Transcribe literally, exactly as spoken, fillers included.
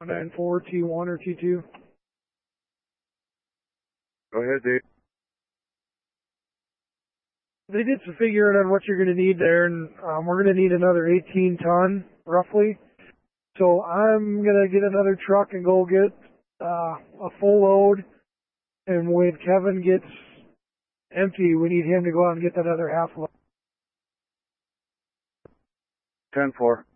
nine four T one or T two. Go ahead, Dave. They did some figuring on what you're going to need there, and um, we're going to need another eighteen ton, roughly. So I'm going to get another truck and go get uh, a full load. And when Kevin gets empty, we need him to go out and get that other half load. ten four.